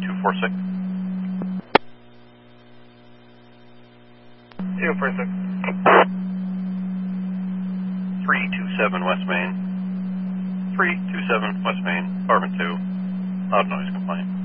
246. 246. 327 West Main. 327 West Main, apartment 2. Loud noise complaint.